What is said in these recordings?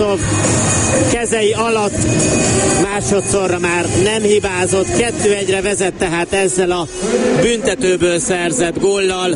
kezei alatt másodszorra már nem hibázott, 2-1-re vezet tehát ezzel a büntetőből szerzett góllal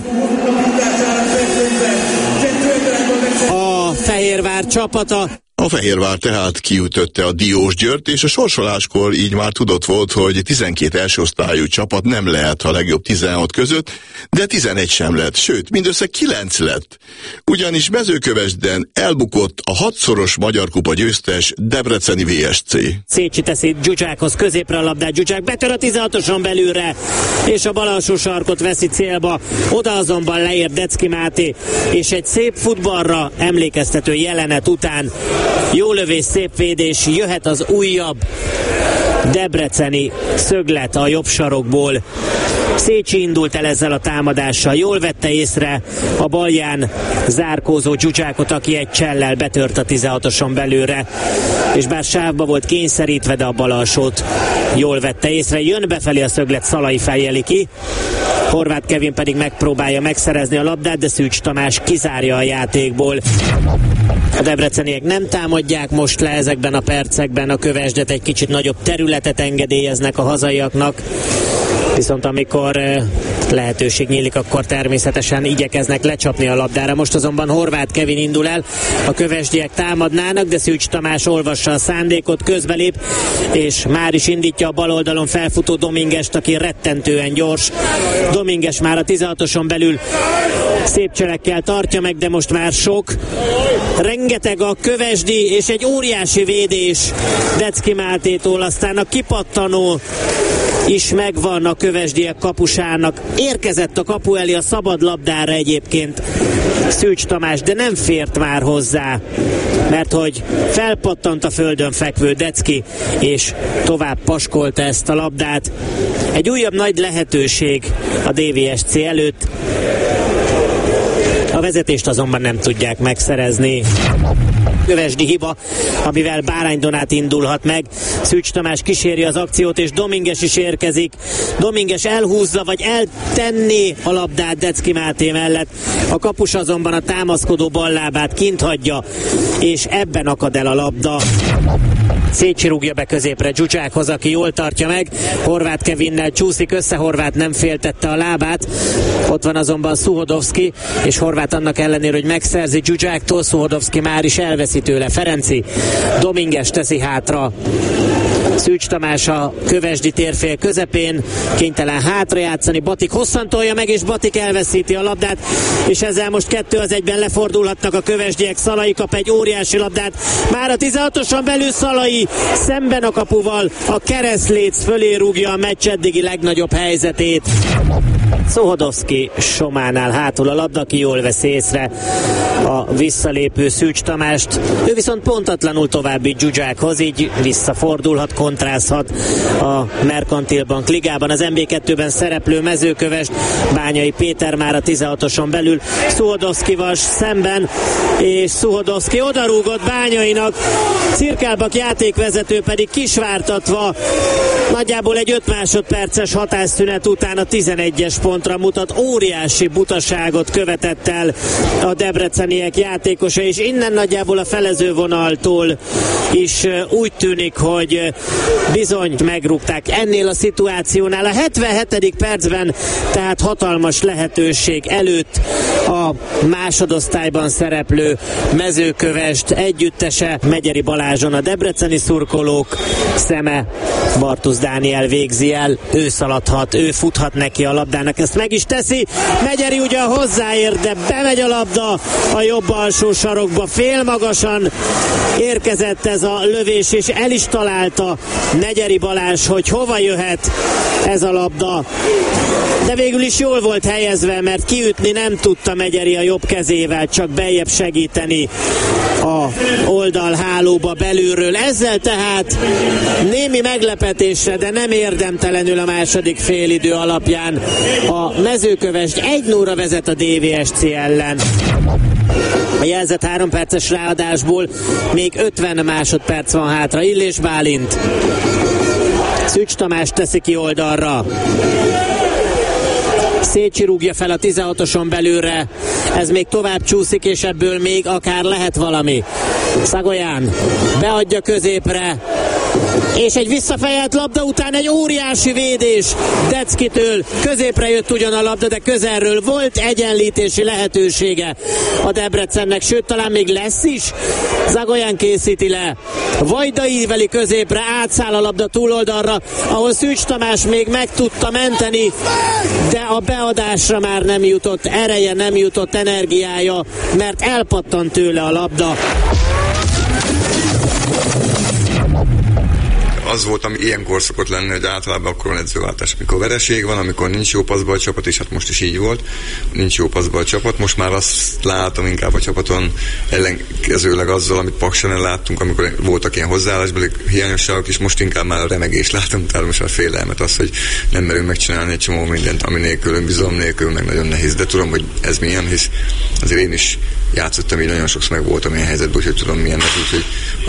a Fehérvár csapata. A Fehérvár tehát kiütötte a Diósgyőrt, és a sorsoláskor így már tudott volt, hogy 12 elsőosztályú csapat nem lehet a legjobb 16 között, de 11 sem lett, sőt, mindössze 9 lett. Ugyanis Mezőkövesden elbukott a 6-szoros Magyar Kupa győztes Debreceni VSC. Szécsi teszi Gyucsákhoz középre a labdát, Gyucsák betör a 16-oson belülre, és a bal alsó sarkot veszi célba, oda azonban leér Decki Máté, és egy szép futballra emlékeztető jelenet után jó lövés, szép védés, jöhet az újabb debreceni szöglet a jobb sarokból. Szécsi indult el ezzel a támadással, jól vette észre a balján zárkózó Gyucsákot, aki egy csellel betört a 16-oson belőle, és bár sávba volt kényszerítve, de a bal alsót jól vette észre. Jön befelé a szöglet, Szalai fejjeli ki, Horváth Kevin pedig megpróbálja megszerezni a labdát, de Szűcs Tamás kizárja a játékból. A debreceniek nem támadják most le ezekben a percekben a Kövesdet, egy kicsit nagyobb területet engedélyeznek a hazaiaknak, viszont amikor lehetőség nyílik, akkor természetesen igyekeznek lecsapni a labdára. Most azonban Horváth Kevin indul el, a kövesdiek támadnának, de Szűcs Tamás olvassa a szándékot, közbelép, és már is indítja a bal oldalon felfutó Domingest, aki rettentően gyors. Dominges már a 16-oson belül szép cselekkel tartja meg, de most már sok. Rengeteg a kövesdi, és egy óriási védés Decki Mátétól, aztán a kipattanó is megvan a kövesdiek kapusának. Érkezett a kapu elé a szabad labdára egyébként Szűcs Tamás, de nem fért már hozzá, mert hogy felpattant a földön fekvő Decki, és tovább paskolta ezt a labdát. Egy újabb nagy lehetőség a DVSC előtt. A vezetést azonban nem tudják megszerezni. Kövesdi hiba, amivel Bárány Donát indulhat meg. Szűcs Tamás kíséri az akciót, és Dominges is érkezik. Dominges elhúzza, vagy eltenné a labdát Decki Máté mellett. A kapus azonban a támaszkodó ballábát kint hagyja, és ebben akad el a labda. Szécsi rúgja be középre Gyucsákhoz, aki jól tartja meg. Horváth Kevinnel csúszik össze, Horváth nem féltette a lábát. Ott van azonban Szuhodovszki, és Horváth annak ellenére, hogy megszerzi Gyucsáktól, Szuhodovszki már is elveszi tőle. Ferenci, Dominges teszi hátra. Szűcs Tamás a kövesdi térfél közepén, kénytelen hátra játszani, Batik hosszan tolja meg, és Batik elveszíti a labdát, és ezzel most 2-1-ben lefordulhatnak a kövesdiek. Szalai kap egy óriási labdát, már a 16-oson belül Szalai szemben a kapuval, a keresztléc fölé rúgja a meccs eddigi legnagyobb helyzetét. Szuhodovszki Sománál hátul a labda, aki jól veszi észre a visszalépő Szűcs Tamást. Ő viszont pontatlanul további Gyucsákhoz, így visszafordulhat, kontrázhat a Merkantil Bank ligában. Az MB2-ben szereplő Mezőkövesd, Bányai Péter már a 16-oson belül Szuhodovszkival szemben, és Szuhodovszki odarúgott Bányainak, Cirkálbak játékvezető pedig kisvártatva nagyjából egy 5 másodperces hatásszünet után a 11-es pontra mutat. Óriási butaságot követett el a debreceniek játékosa, és innen nagyjából a felezővonaltól is úgy tűnik, hogy bizony megrúgták. Ennél a szituációnál a 77. percben, tehát hatalmas lehetőség előtt a másodosztályban szereplő Mezőkövesd együttese, Megyeri Balázson a debreceni szurkolók szeme, Bartusz Dániel végzi el, ő szaladhat, ő futhat neki a labdának, ezt meg is teszi. Megyeri ugyan hozzáér, de bemegy a labda a jobb alsó sarokba, félmagasan érkezett ez a lövés, és el is találta Megyeri Balázs, hogy hova jöhet ez a labda. De végül is jól volt helyezve, mert kiütni nem tudta Megyeri a jobb kezével, csak beljebb segíteni a oldalhálóba belülről. Ezzel tehát némi meglepetésre, de nem érdemtelenül a második félidő alapján a Mezőkövesd 1-0-ra vezet a DVSC ellen. A jelzett 3 perces ráadásból még 50 másodperc van hátra. Illés Bálint, Szűcs Tamás teszi ki oldalra, Szécsi rúgja fel a 16-oson belülre, ez még tovább csúszik, és ebből még akár lehet valami. Szagolyán beadja középre, és egy visszafejelt labda után egy óriási védés Deckitől. Középre jött ugyan a labda, de közelről volt egyenlítési lehetősége a Debrecennek, sőt talán még lesz is. Zagolyán készíti le, Vajda íveli középre, átszáll a labda túloldalra, ahol Szűcs Tamás még meg tudta menteni, de a beadásra már nem jutott ereje, nem jutott energiája, mert elpattant tőle a labda. Az volt, ami ilyenkor szokott lenni, hogy általában akkor van edzőváltás. Amikor vereség van, amikor nincs jó paszba a csapat, és hát most is így volt, nincs jó paszba a csapat. Most már azt látom inkább a csapaton ellenkezőleg azzal, amit Pakson láttunk, amikor voltak ilyen hozzáállásbeli hiányosságok, és most inkább már a remegést látom, tehát most a félelmet, az, hogy nem merünk megcsinálni egy csomó mindent, ami nélkül, önbizalom nélkül, meg nagyon nehéz. De tudom, hogy ez milyen, hisz azért én is játszottam, így nagyon sokszor meg voltam ilyen helyzetben, úgyhogy tudom milyen, úgyhogy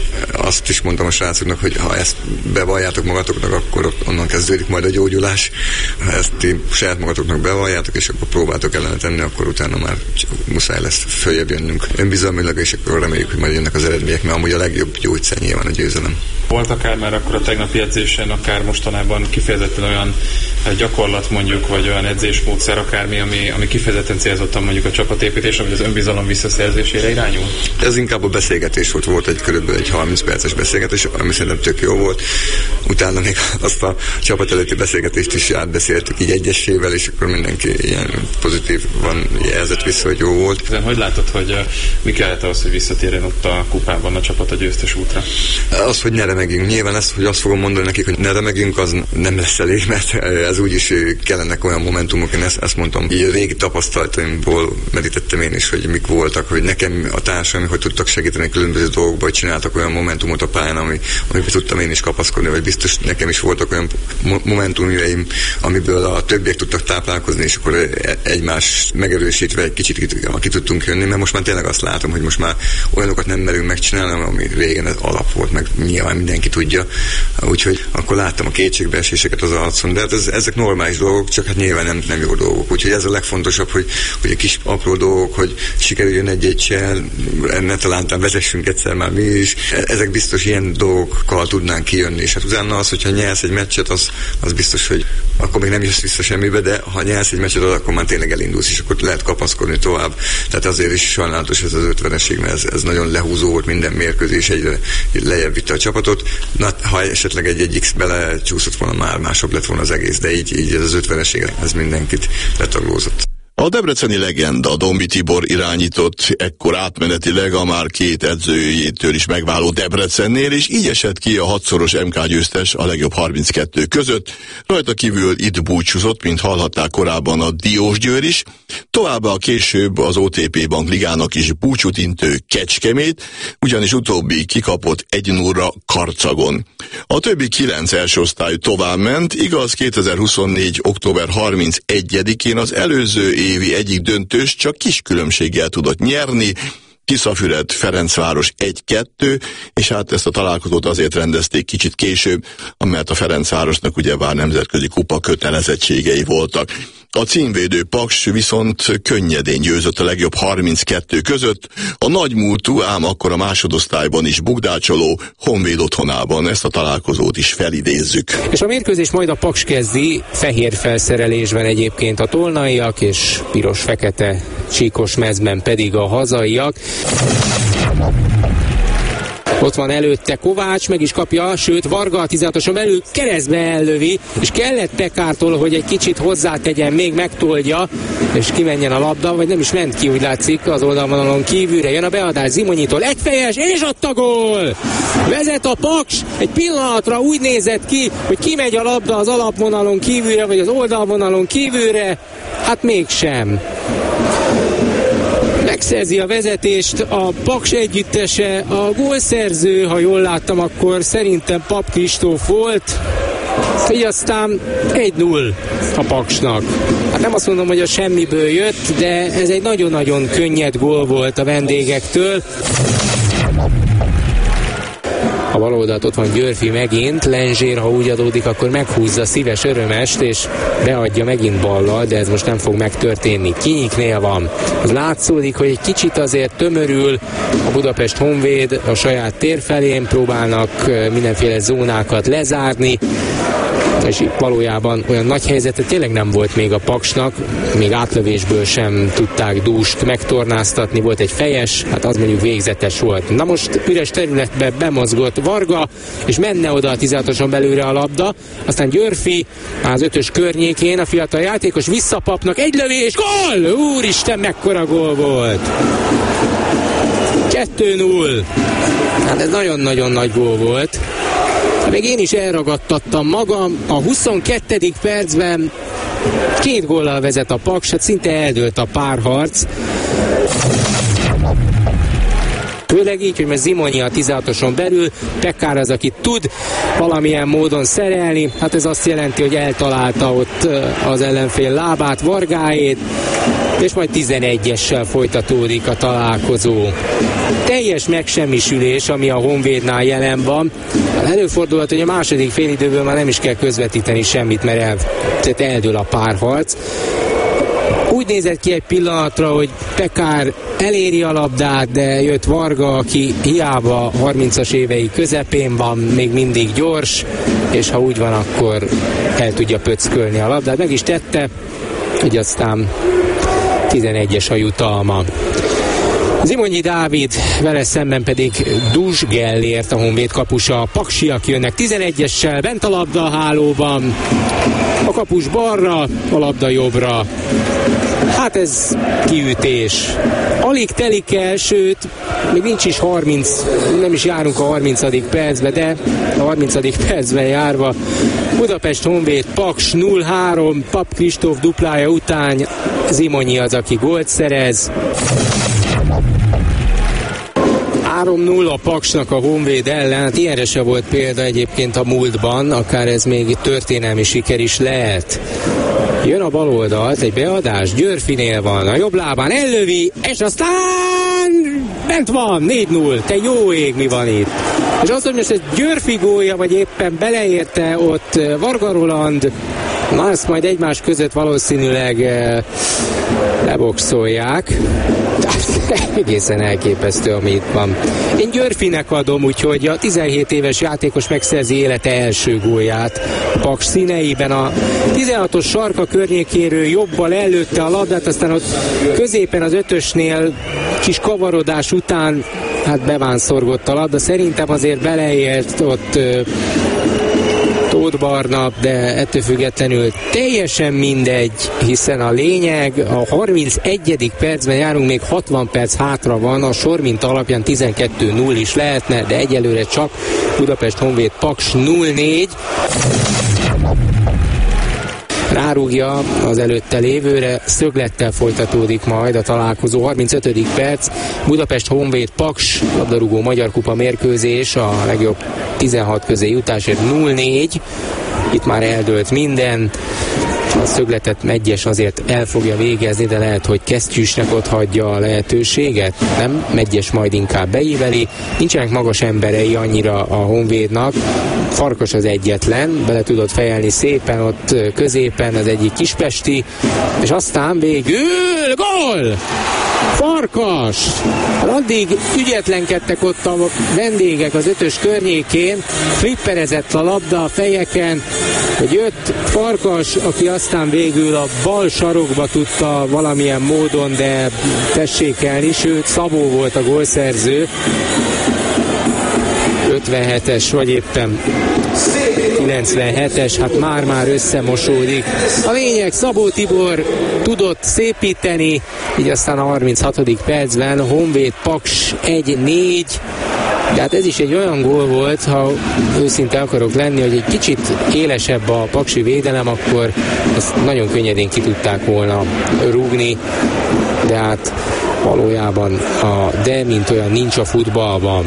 azt is mondtam a srácoknak, hogy ha ezt bevalljátok magatoknak, akkor onnan kezdődik majd a gyógyulás. Ha ezt ti saját magatoknak bevalljátok, és akkor próbáltok ellene tenni, akkor utána már muszáj lesz följebb jönnünk önbizalmilag, és akkor reméljük, hogy majd jönnek az eredmények, mert amúgy a legjobb gyógyszer nyilván a győzelem. Volt akár már akkor a tegnapi edzésen, akár mostanában kifejezetten olyan gyakorlat mondjuk, vagy olyan edzésmódszer akármi, ami kifejezetten célzottan mondjuk a csapatépítésre, vagy az önbizalom visszaszerzésére irányul? Ez inkább a beszélgetés volt egy körülbelül egy 30 perces beszélgetés, ami szerintem tök jó volt. Utána még azt a csapat előtti beszélgetést is átbeszéltük így egyesével, és akkor mindenki ilyen pozitívan jelzett vissza, hogy jó volt. Hogy látod, hogy mi kellett ahhoz, hogy visszatérjen ott a kupában a csapat a győztes útra? Az, hogy ne remegünk. Nyilván ezt, hogy azt fogom mondani nekik, hogy ne remegünk, az nem lesz elég, mert ez úgyis kellenek olyan momentumok, én ezt mondtam. Így a régi tapasztalataimból merítettem én is, hogy mik voltak, hogy nekem a társaim, hogy tudtak segíteni különböző dolgokba, hogy csináltak olyan momentumot a pályán, amiben tudtam én is kapaszkodni, vagy biztos nekem is voltak olyan momentumjaim, amiből a többiek tudtak táplálkozni, és akkor egymás megerősítve egy kicsit ki tudtunk jönni, mert most már tényleg azt látom, hogy most már olyanokat nem merünk megcsinálni, ami régen alap volt, meg nyilván mindenki tudja, úgyhogy akkor láttam a kétségbeeséseket az arcon, de hát ezek normális dolgok, csak hát nyilván nem jó dolgok, úgyhogy ez a legfontosabb, hogy a kis apró dolgok, hogy sikerüljön egy csel, ne talántán vezessünk egyszer már mi is, ezek biztos ilyen dolgokkal tudnánk kijönni, és hát utána az, hogyha nyersz egy meccset, az biztos, hogy akkor még nem jössz vissza semmibe, de ha nyersz egy meccset, akkor már tényleg elindulsz, és akkor lehet kapaszkodni tovább. Tehát azért is sajnálatos ez az 50-eség, mert ez nagyon lehúzó volt, minden mérkőzés, egyre lejjebb vitte a csapatot. Na, ha esetleg egy X belecsúszott volna, már másabb lett volna az egész, de így ez az 50-eség, ez mindenkit letaglózott. A debreceni legenda Dombi Tibor irányított ekkor átmenetileg a már két edzőjétől is megváló Debrecennél, és így esett ki a 6-szoros MK győztes a legjobb 32 között. Rajta kívül itt búcsúzott, mint hallhatták korábban a Diósgyőr is, továbbá a később az OTP Bank Ligának is búcsút intő Kecskemét, ugyanis utóbbi kikapott 1-0-ra Karcagon. A többi 9 első osztályú tovább ment, igaz 2024. október 31-én az előző évi egyik döntős csak kis különbséggel tudott nyerni, Tiszafüred Ferencváros 1-2, és hát ezt a találkozót azért rendezték kicsit később, mert a Ferencvárosnak ugyebár nemzetközi kupa kötelezettségei voltak. A címvédő Paks viszont könnyedén győzött a legjobb 32 között, a nagymúltú, ám akkor a másodosztályban is bukdácsoló Honvéd otthonában. Ezt a találkozót is felidézzük. És a mérkőzés majd a Paks kezdi, fehér felszerelésben egyébként a tolnaiak, és piros-fekete csíkos mezben pedig a hazaiak. Ott van előtte Kovács, meg is kapja, sőt Varga a 16-oson belül keresztbe ellövi, és kellett Pekártól, hogy egy kicsit hozzátegyen, még megtolja, és kimenjen a labda, vagy nem is ment ki, úgy látszik, az oldalvonalon kívülre jön a beadás Zimonyitól, egyfejes, és ott a gól! Vezet a Paks, egy pillanatra úgy nézett ki, hogy kimegy a labda az alapvonalon kívülre, vagy az oldalvonalon kívülre, hát mégsem. Megszerzi a vezetést a Paks együttese, a gólszerző, ha jól láttam, akkor szerintem Pap Kristóf volt, így aztán 1-0 a Paksnak. Hát nem azt mondom, hogy a semmiből jött, de ez egy nagyon-nagyon könnyed gól volt a vendégektől. a bal oldalt ott van Györfi megint, Lenzsér, ha úgy adódik, akkor meghúzza Szíves Örömest, és beadja megint ballal, de ez most nem fog megtörténni. Kinyiknél van. Az látszódik, hogy egy kicsit azért tömörül a Budapest Honvéd a saját tér felén, próbálnak mindenféle zónákat lezárni, és valójában olyan nagy helyzetet tényleg nem volt még a Paksnak, még átlövésből sem tudták Dúst megtornáztatni, volt egy fejes, hát az mondjuk végzetes volt. Na most üres területbe bemozgott Varga, és menne oda a 16-oson belőle a labda, aztán Györfi az 5-ös környékén, a fiatal játékos visszapapnak, egy lövés, gól! Úristen, mekkora gól volt! 2-0. Hát ez nagyon-nagyon nagy gól volt. Még én is elragadtattam magam, a 22. percben 2 góllal vezet a Paks, hát szinte eldőlt a párharc. Főleg így, hogy most Zimonyi a 16-oson belül, Pekár az, aki tud valamilyen módon szerelni, hát ez azt jelenti, hogy eltalálta ott az ellenfél lábát, Vargáét, és majd 11-essel folytatódik a találkozó. Teljes megsemmisülés, ami a Honvédnál jelen van. Előfordulhat, hogy a második félidőből már nem is kell közvetíteni semmit, mert eldől a párharc. Úgy nézett ki egy pillanatra, hogy Pekár eléri a labdát, de jött Varga, aki hiába 30-as évei közepén van, még mindig gyors, és ha úgy van, akkor el tudja pöckölni a labdát. Meg is tette, hogy aztán 11-es a jutalma. Zimonyi Dávid, vele szemben pedig Dus Gellért, a Honvéd kapusa. A paksiak jönnek 11-essel, bent a labda a hálóban. A kapus balra, a labda jobbra. Hát ez kiütés. Alig telik el, sőt, még nincs is 30, nem is járunk a 30. percbe, de a 30. percben járva Budapest Honvéd Paks 0-3, Pap Kristóf duplája után Zimonyi az, aki gólt szerez. 3-0 a Paksnak a Honvéd ellen, hát ilyenre se volt példa egyébként a múltban, akár ez még történelmi siker is lehet. Jön a bal oldalt, egy beadás, Györfinél van, a jobb lábán ellövi, és aztán bent van, 4-0, te jó ég, mi van itt. És azt, hogy most ez Györfi gólja, vagy éppen beleérte ott Varga Roland, na azt majd egymás között valószínűleg leboxolják. Egészen elképesztő, ami itt van. Én Györfinek adom, úgyhogy a 17 éves játékos megszerzi élete első gólját Paks színeiben. A 16-os sarka környékéről jobbal előtte a labdát, aztán ott középen az 5-ösnél kis kavarodás után hát bevánszorgott a labda. Szerintem azért beleért ott Tóth Barna, de ettől függetlenül teljesen mindegy, hiszen a lényeg, a 31. percben járunk, még 60 perc hátra van, a sorminta alapján 12-0 is lehetne, de egyelőre csak Budapest Honvéd Paks 0-4. Rárúgja az előtte lévőre, szöglettel folytatódik majd a találkozó. 35. perc, Budapest Honvéd Paks, labdarúgó Magyar Kupa mérkőzés, a legjobb 16 közé jutásért 0-4. Itt már eldőlt minden. A szögletet Medgyes azért el fogja végezni, de lehet, hogy Kesztyűsnek ott hagyja a lehetőséget. Nem, Medgyes majd inkább beíveli. Nincsenek magas emberei annyira a Honvédnak. Farkas az egyetlen, bele tudott fejelni szépen ott középen az egyik kispesti, és aztán végül gól! Farkas! Addig ügyetlenkedtek ott a vendégek az 5-ös környékén, flipperezett a labda a fejeken, hogy jött Farkas, aki aztán végül a bal sarokba tudta valamilyen módon, de tessékelni, sőt Szabó volt a gólszerző. 57-es, vagy éppen 97-es, hát már összemosódik. A lényeg, Szabó Tibor tudott szépíteni, így aztán a 36. percben Honvéd Paks 1-4, de hát ez is egy olyan gól volt, ha őszinte akarok lenni, hogy egy kicsit élesebb a paksi védelem, akkor ezt nagyon könnyedén ki tudták volna rúgni, de hát valójában a de mint olyan nincs a futballban.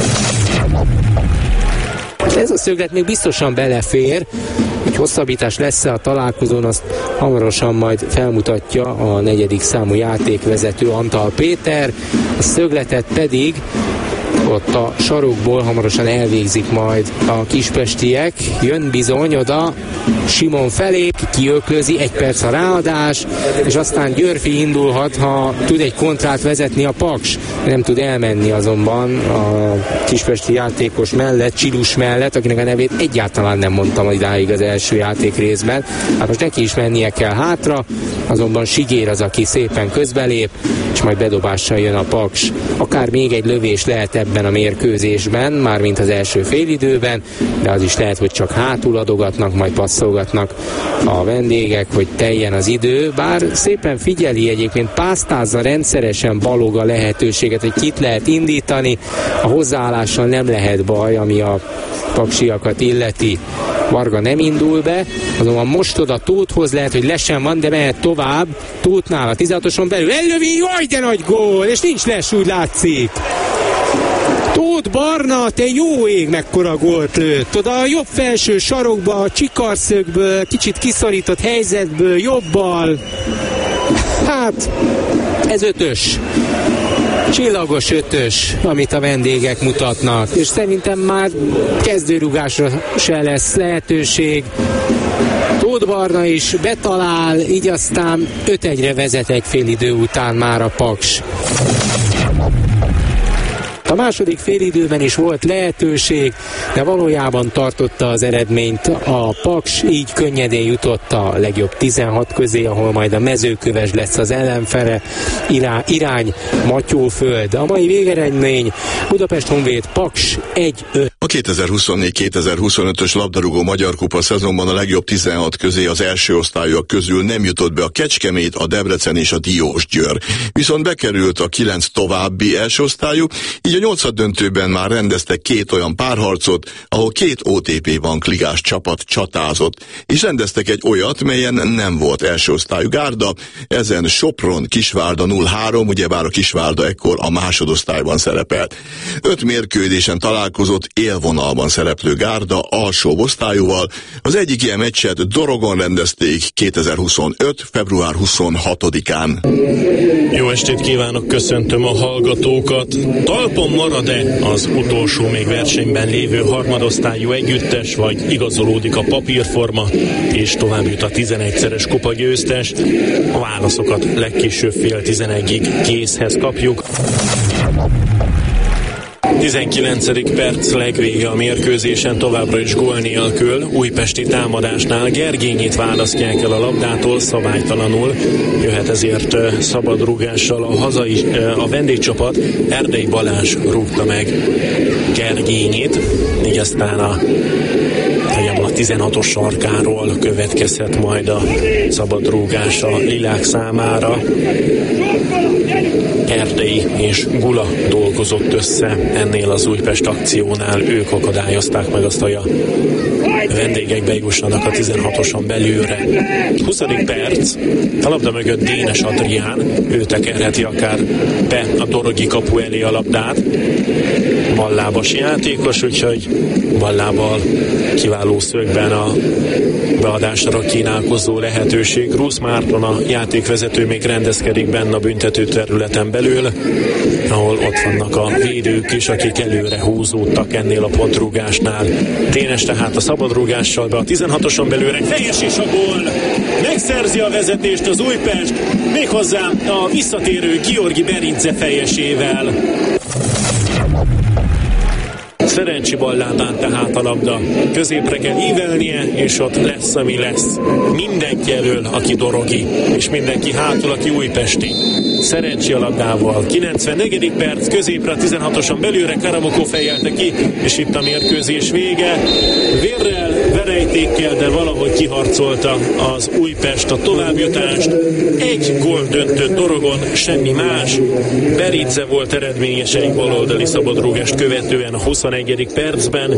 Ez a szöglet még biztosan belefér, hogy hosszabbítás lesz-e a találkozón, azt hamarosan majd felmutatja a 4. számú játékvezető Antal Péter. A szögletet pedig ott a sarokból hamarosan elvégzik majd a kispestiek. Jön bizony oda Simon felé, kiöklözi, 1 perc a ráadás, és aztán Györfi indulhat, ha tud egy kontrát vezetni a Paks. Nem tud elmenni azonban a kispesti játékos mellett, Csilus mellett, akinek a nevét egyáltalán nem mondtam idáig az első játék részben. Hát most neki is mennie kell hátra, azonban Sigér az, aki szépen közbelép, és majd bedobással jön a Paks. Akár még egy lövés lehet ebben a mérkőzésben, mármint az első félidőben, de az is lehet, hogy csak hátul adogatnak, majd passzolgatnak a vendégek, hogy teljen az idő, bár szépen figyeli egyébként, pásztázza rendszeresen Balog a lehetőséget, hogy kit lehet indítani, a hozzáállással nem lehet baj, ami a paksiakat illeti. Varga nem indul be, azonban most oda Tóthhoz, lehet, hogy lesen van, de mehet tovább. Tóthnál a 16-oson belül ellövi, jaj, de nagy gól, és nincs les, úgy látszik. Tóth Barna, te jó ég, mekkora gólt lőtt. Oda a jobb felső sarokba, a csikarszögből, kicsit kiszorított helyzetből, jobbal. Hát, ez 5-ös. Csillagos 5-ös, amit a vendégek mutatnak, és szerintem már kezdőrugásra se lesz lehetőség. Tóth Barna is betalál, így aztán 5-1-re vezet egy fél idő után már a Paks. A második félidőben is volt lehetőség, de valójában tartotta az eredményt a Paks, így könnyedén jutott a legjobb 16 közé, ahol majd a Mezőköves lesz az ellenfele, irány Matyóföld. A mai végeredmény Budapest Honvéd Paks 1-5. A 2024-2025-ös labdarúgó Magyar Kupa szezonban a legjobb 16 közé az első osztályok közül nem jutott be a Kecskemét, a Debrecen és a Diósgyőr. Viszont bekerült a 9 további első osztályú, így a 8. döntőben már rendeztek 2 olyan párharcot, ahol 2 OTP bankligás csapat csatázott, és rendeztek egy olyat, melyen nem volt első osztályú gárda, ezen Sopron-Kisvárda 0-3, ugyebár a Kisvárda ekkor a másodosztályban szerepelt. 5 mérkőzésen találkozott élvonalban szereplő gárda alsó osztályúval, az egyik ilyen meccset Dorogon rendezték 2025. február 26-án. Jó estét kívánok, köszöntöm a hallgatókat. Talpon marad-e az utolsó még versenyben lévő harmadosztályú együttes, vagy igazolódik a papírforma, és tovább jut a 11-szeres kupagyőztes? A válaszokat legkésőbb fél 11-ig készhez kapjuk. 19. perc legvége a mérkőzésen, továbbra is gól nélkül. Újpesti támadásnál Gergényit választják el a labdától szabálytalanul. Jöhet ezért szabad rúgással a vendégcsapat. Erdei Balázs rúgta meg Gergényit, így aztán a 16-os sarkáról következhet majd a szabad rúgás a lilák számára. Erdei és Gula dolgozott össze ennél az Újpest akciónál, ők akadályozták meg azt, hogy a vendégek bejussanak a 16-oson belülre. 20. perc, a labda mögött Dénes Adrián, ő tekerheti akár be a dorogi kapu elé a labdát. Ballábas játékos, úgyhogy ballábbal kiváló szögben a beadásra kínálkozó lehetőség. Rusz Márton, a játékvezető, még rendezkedik benne a büntető területen belül, ahol ott vannak a védők is, akik előre húzódtak ennél a pontrúgásnál. Dénes tehát a szabadrúgással be a 16-oson belőle, fejes és a gól! Megszerzi a vezetést az Újpest, méghozzá a visszatérő Georgi Berindze fejesével. Szerencsi Balládán tehát a labda. Középre kell ívelnie, és ott lesz, ami lesz. Mindenki elől, aki dorogi, és mindenki hátul, aki újpesti. Szerencsi a labdával. 94. perc, középre a 16-oson belőle Karamokó fejelte ki, és itt a mérkőzés vége. Vérrel, verejtékkel, de valahogy kiharcolta az Újpest a továbbjutást. Egy gól döntött dorogon, semmi más. Berindze volt eredményes egy baloldali szabadrúgást követően a 21. percben.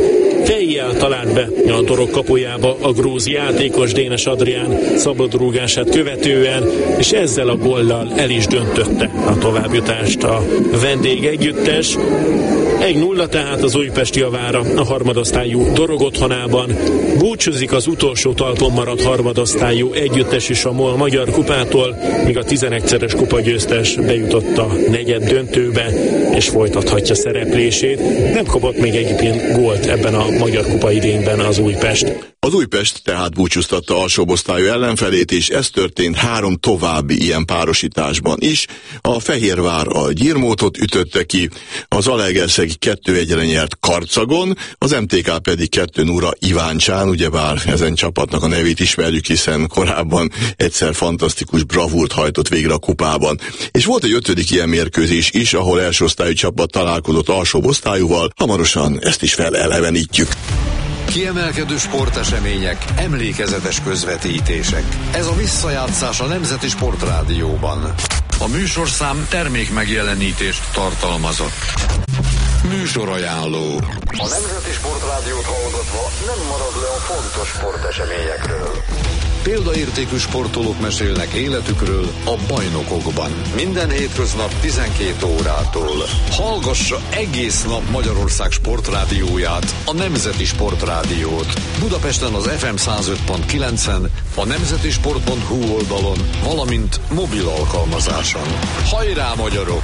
fejjel talált be a Dorog kapujába a grúz játékos Dénes Adrián szabadrúgását követően, és ezzel a góllal el is döntötte a továbbjutást a vendég együttes. 1-0 tehát az Újpest javára a harmadosztályú Dorog otthonában. Búcsúzik az utolsó talpon maradt harmadosztályú együttes is a MOL Magyar Kupától, míg a 11-szeres kupagyőztes bejutott a negyed döntőbe, és folytathatja szereplését. Nem kapott még egyébként gólt ebben a Magyar Kupa idényben az Újpest. Az Újpest tehát búcsúztatta alsóbb osztályú ellenfelét, és ez történt 3 további ilyen párosításban is. A Fehérvár a Gyirmótot ütötte ki, az Zalaegerszeg 2-1-re nyert Karcagon, az MTK pedig 2-0-ra Iváncsán, ugyebár ezen csapatnak a nevét ismerjük, hiszen korábban egyszer fantasztikus bravúrt hajtott végre a kupában. És volt egy 5. ilyen mérkőzés is, ahol első osztályú csapat találkozott alsóbb osztályúval, hamarosan ezt is felelevenítjük. Kiemelkedő sportesemények, emlékezetes közvetítések. Ez a visszajátszás a Nemzeti Sportrádióban. A műsorszám termékmegjelenítést tartalmazott. Műsorajánló. A Nemzeti Sportrádiót hallgatva nem marad le a fontos sporteseményekről. Példaértékű sportolók mesélnek életükről a bajnokokban. Minden hétköznap 12 órától. Hallgassa egész nap Magyarország sportrádióját, a Nemzeti Sportrádiót. Budapesten az FM 105.9-en, a nemzetisport.hu oldalon, valamint mobil alkalmazáson. Hajrá, magyarok!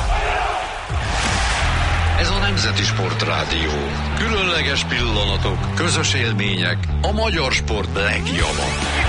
Ez a Nemzeti Sportrádió. Különleges pillanatok, közös élmények, a magyar sport legjobb.